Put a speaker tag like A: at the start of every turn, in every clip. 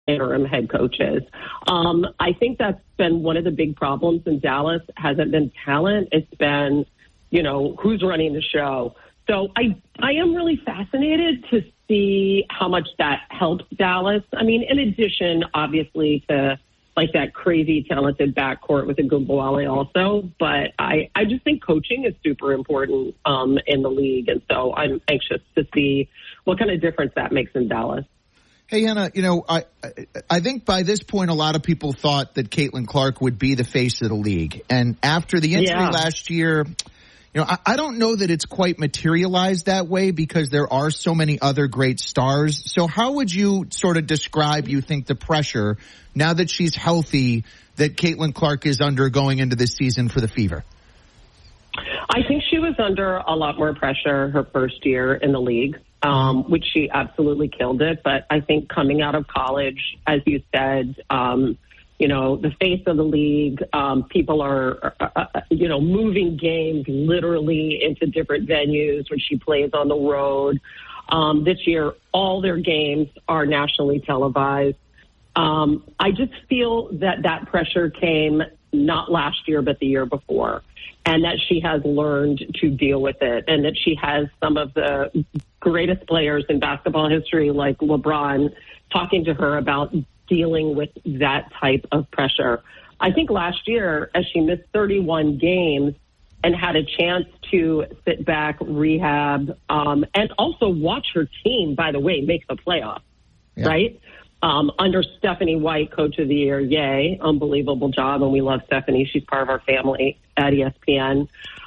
A: interim head coaches. I think that's been one of the big problems in Dallas. Hasn't been talent. It's been, who's running the show. So I am really fascinated to see how much that helps Dallas. I mean, in addition, obviously, to like that crazy talented backcourt with Ogunbowale also. But I just think coaching is super important in the league. And so I'm anxious to see what kind of difference that makes in Dallas.
B: Hey, Hannah, I think by this point, a lot of people thought that Caitlin Clark would be the face of the league. And after the injury last year, I don't know that it's quite materialized that way because there are so many other great stars. So how would you sort of describe, you think, the pressure now that she's healthy that Caitlin Clark is under going into this season for the Fever?
A: I think she was under a lot more pressure her first year in the league, which she absolutely killed it. But I think coming out of college, as you said, the face of the league, people are, moving games literally into different venues when she plays on the road. This year, all their games are nationally televised. I just feel that pressure came not last year, but the year before, and that she has learned to deal with it, and that she has some of the greatest players in basketball history, like LeBron, talking to her about dealing with that type of pressure. I think last year, as she missed 31 games and had a chance to sit back, rehab, and also watch her team, by the way, make the playoffs, right? Under Stephanie White, Coach of the Year, yay, unbelievable job, and we love Stephanie. She's part of our family at ESPN.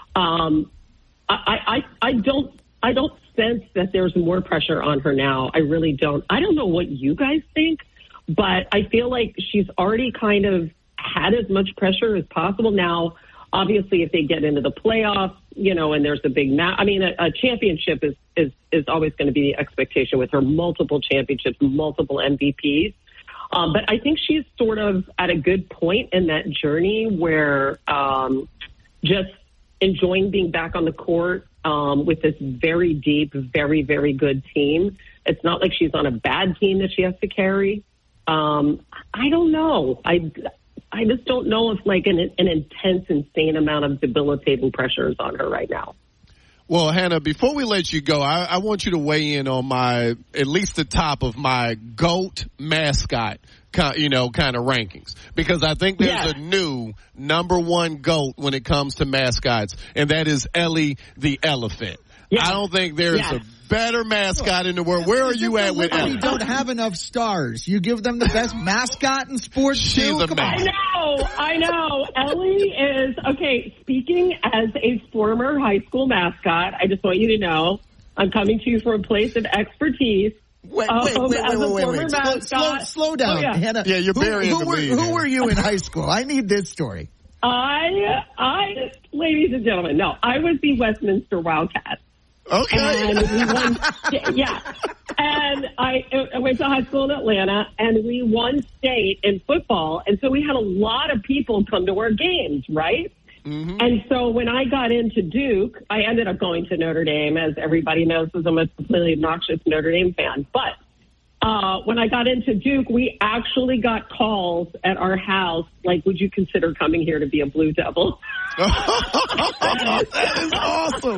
A: I don't sense that there's more pressure on her now. I really don't. I don't know what you guys think, but I feel like she's already kind of had as much pressure as possible. Now, obviously, if they get into the playoffs, and there's a big match. I mean, a championship is always going to be the expectation with her. Multiple championships, multiple MVPs. But I think she's sort of at a good point in that journey where just enjoying being back on the court with this very deep, very, very good team. It's not like she's on a bad team that she has to carry. I don't know. I just don't know if like an intense, insane amount of debilitating pressure is on her right now.
C: Well, Hannah, before we let you go, I want you to weigh in on at least the top of my GOAT mascot, kind of rankings, because I think there's a new number one GOAT when it comes to mascots, and that is Ellie the Elephant. I don't think there's a better mascot in the world. Where are you at with Ellie?
B: You don't have enough stars. You give them the best mascot in sports.
C: She's amazing.
A: I know. Ellie is, okay, speaking as a former high school mascot, I just want you to know, I'm coming to you from a place of expertise.
B: Wait. Slow down, Hannah.
C: Yeah, you're burying the lead.
B: Who were you in high school? I need this story.
A: Ladies and gentlemen, I was the Westminster Wildcats.
C: Okay.
A: And we won, and I went to high school in Atlanta, and we won state in football. And so we had a lot of people come to our games, right? Mm-hmm. And so when I got into Duke, I ended up going to Notre Dame, as everybody knows, because I'm a completely obnoxious Notre Dame fan. But when I got into Duke, we actually got calls at our house, like, would you consider coming here to be a Blue Devil?
C: That is awesome.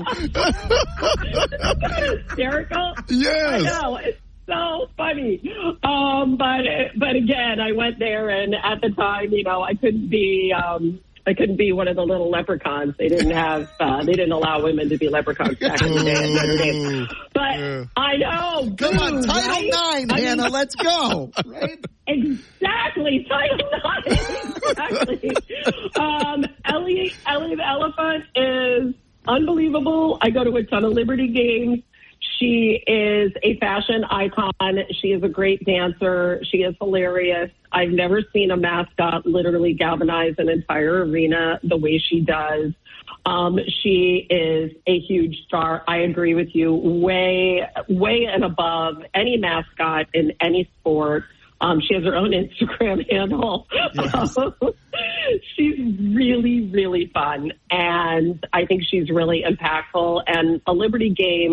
A: Hysterical?
C: Yes.
A: I know. It's so funny. But again, I went there, and at the time, I couldn't be one of the little leprechauns. They didn't have, they didn't allow women to be leprechauns back in the day at Notre Dame. But I know.
B: Come on, Title IX, Hannah, let's go. Right?
A: Exactly, Title IX. Exactly. Ellie the Elephant is unbelievable. I go to a ton of Liberty games. She is a fashion icon. She is a great dancer. She is hilarious. I've never seen a mascot literally galvanize an entire arena the way she does. She is a huge star. I agree with you. Way and above any mascot in any sport. She has her own Instagram handle. Yes. She's really, really fun. And I think she's really impactful. And a Liberty game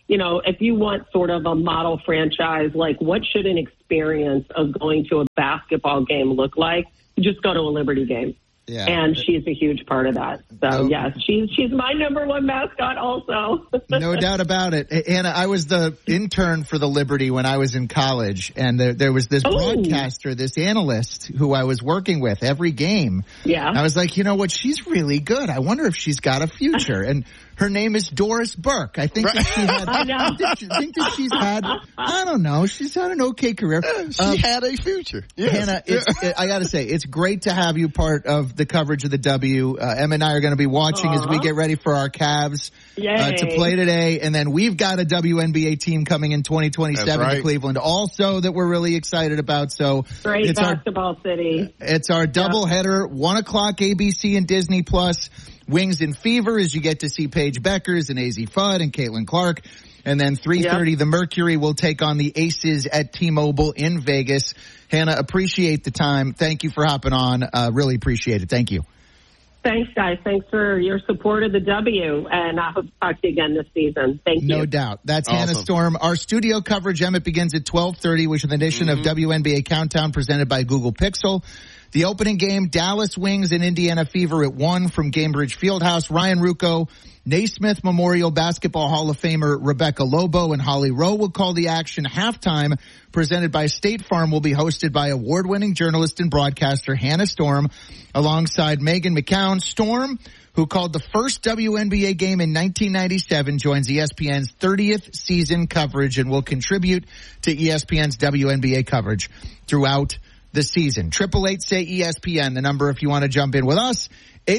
A: if you want sort of a model franchise, like what should an experience of going to a basketball game look like? Just go to a Liberty game. Yeah. And she's a huge part of that. So, yes, she's my number one mascot also.
B: No doubt about it. Anna, I was the intern for the Liberty when I was in college, and there was this broadcaster, this analyst who I was working with every game. Yeah. I was like, you know what? She's really good. I wonder if she's got a future. And her name is Doris Burke. I think that she had. I think that she's had. I don't know. She's had an okay career.
C: She had a future. Yes.
B: Hannah, I got to say, it's great to have you part of the coverage of the W. Emma and I are going to be watching as we get ready for our Cavs to play today, and then we've got a WNBA team coming in 2027 to Cleveland, also that we're really excited about. So
A: great basketball city.
B: It's our doubleheader, 1:00 ABC and Disney Plus. Wings and Fever, as you get to see Paige Beckers and AZ Fudd and Caitlin Clark. And then 3:30, the Mercury will take on the Aces at T-Mobile in Vegas. Hannah, appreciate the time. Thank you for hopping on. Really appreciate it. Thank you.
A: Thanks, guys. Thanks for your support of the W, and I hope to talk to you again this season. Thank you.
B: No doubt. That's awesome. Hannah Storm. Our studio coverage, Emmett, begins at 12:30, which is an edition of WNBA Countdown presented by Google Pixel. The opening game, Dallas Wings and Indiana Fever at 1 from Gainbridge Fieldhouse. Ryan Ruocco, Naismith Memorial Basketball Hall of Famer Rebecca Lobo and Holly Rowe will call the action. Halftime, presented by State Farm, will be hosted by award-winning journalist and broadcaster Hannah Storm, alongside Megan McCown. Storm, who called the first WNBA game in 1997, joins ESPN's 30th season coverage and will contribute to ESPN's WNBA coverage throughout the season. 888-SAY-ESPN, the number if you want to jump in with us.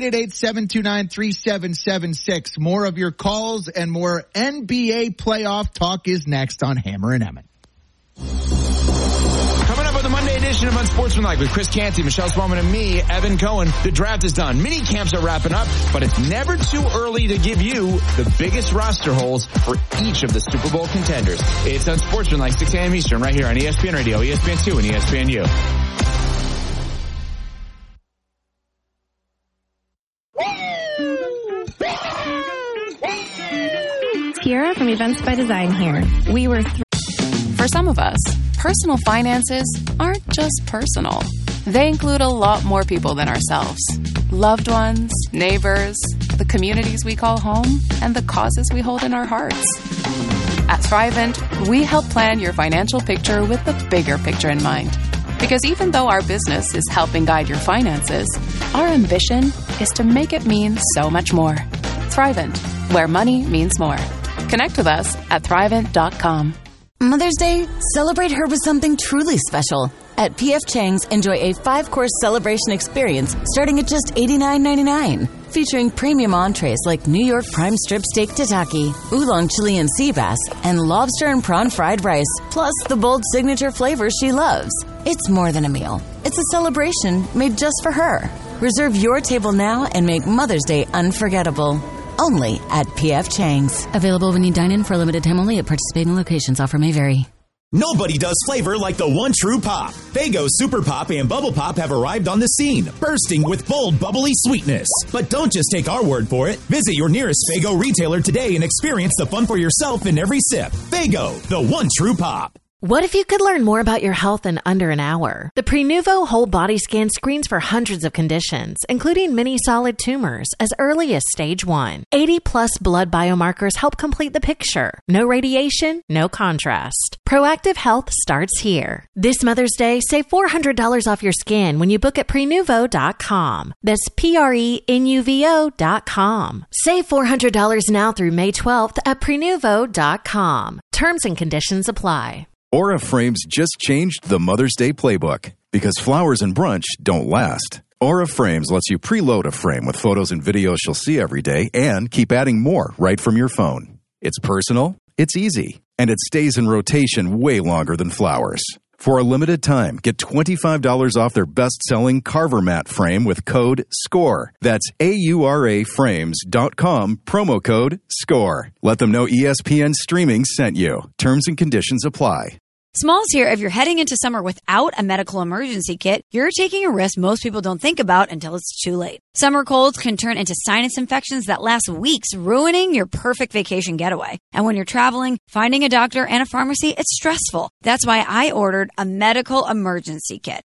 B: 888-729-3776. More of your calls and more NBA playoff talk is next on Hammer and Emmett.
D: Coming up on the Monday edition of Unsportsmanlike with Chris Canty, Michelle Swellman, and me, Evan Cohen. The draft is done. Mini camps are wrapping up, but it's never too early to give you the biggest roster holes for each of the Super Bowl contenders. It's Unsportsmanlike, 6 a.m. Eastern, right here on ESPN Radio, ESPN2, and ESPNU.
E: Kiera from Events by Design here.
F: For some of us, personal finances aren't just personal. They include a lot more people than ourselves. Loved ones, neighbors, the communities we call home, and the causes we hold in our hearts. At Thrivent, we help plan your financial picture with the bigger picture in mind. Because even though our business is helping guide your finances, our ambition is to make it mean so much more. Thrivent, where money means more. Connect with us at Thrivent.com.
G: Mother's Day, celebrate her with something truly special. At P.F. Chang's, enjoy a 5-course celebration experience starting at just $89.99. Featuring premium entrees like New York prime strip steak tataki, oolong chili and sea bass, and lobster and prawn fried rice, plus the bold signature flavors she loves. It's more than a meal. It's a celebration made just for her. Reserve your table now and make Mother's Day unforgettable. Only at P.F. Chang's.
H: Available when you dine in for a limited time only at participating locations. Offer may vary.
I: Nobody does flavor like the one true pop. Faygo Super Pop and Bubble Pop have arrived on the scene, bursting with bold, bubbly sweetness. But don't just take our word for it. Visit your nearest Faygo retailer today and experience the fun for yourself in every sip. Faygo, the one true pop.
J: What if you could learn more about your health in under an hour? The Prenuvo Whole Body Scan screens for hundreds of conditions, including many solid tumors, as early as stage 1. 80-plus blood biomarkers help complete the picture. No radiation, no contrast. Proactive health starts here. This Mother's Day, save $400 off your scan when you book at Prenuvo.com. That's Prenuvo.com. Save $400 now through May 12th at Prenuvo.com. Terms and conditions apply.
K: Aura Frames just changed the Mother's Day playbook because flowers and brunch don't last. Aura Frames lets you preload a frame with photos and videos she'll see every day and keep adding more right from your phone. It's personal, it's easy, and it stays in rotation way longer than flowers. For a limited time, get $25 off their best-selling Carver Mat frame with code SCORE. That's AURAFrames.com, promo code SCORE. Let them know ESPN Streaming sent you. Terms and conditions apply.
L: Smalls here, if you're heading into summer without a medical emergency kit, you're taking a risk most people don't think about until it's too late. Summer colds can turn into sinus infections that last weeks, ruining your perfect vacation getaway. And when you're traveling, finding a doctor and a pharmacy, it's stressful. That's why I ordered a medical emergency kit.